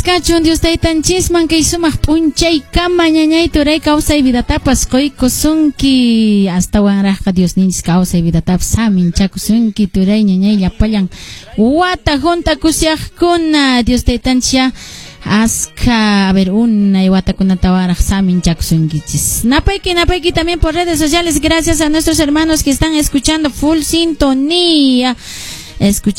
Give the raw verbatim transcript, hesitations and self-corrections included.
kachun Dios taytan chisman kay sumaq punchay kama ñañay turay kawsay vidatapas qoykusunki hasta wanraqqa Dios ninchis kawsay vidatapas samin chakusunki turay ñañay llapallan wata junta kusyaqkuna Dios taytanchia Aska, a ver, una y watakunata waraq samin chakusunkichis. Napayki, napayki también por redes sociales. Gracias a nuestros hermanos que están escuchando full sintonía. Escuchando